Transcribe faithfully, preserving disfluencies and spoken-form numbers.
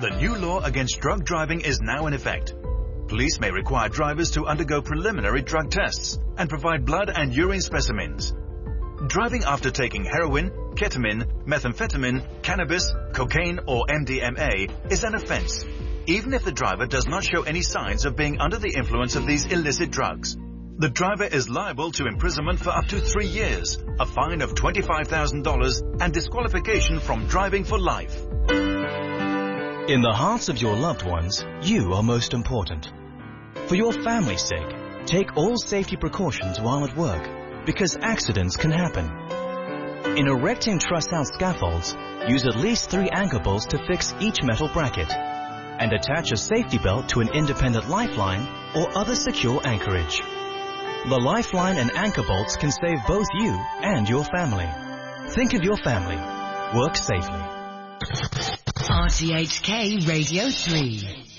The new law against drug driving is now in effect. Police may require drivers to undergo preliminary drug tests and provide blood and urine specimens. Driving after taking heroin, ketamine, methamphetamine, cannabis, cocaine or M D M A is an offense, even if the driver does not show any signs of being under the influence of these illicit drugs. The driver is liable to imprisonment for up to three years, a fine of twenty-five thousand dollars, and disqualification from driving for life. In the hearts of your loved ones, you are most important. For your family's sake, take all safety precautions while at work, because accidents can happen. In erecting truss-out scaffolds, use at least three anchor bolts to fix each metal bracket, and attach a safety belt to an independent lifeline or other secure anchorage. The lifeline and anchor bolts can save both you and your family. Think of your family. Work safely. R T H K Radio three.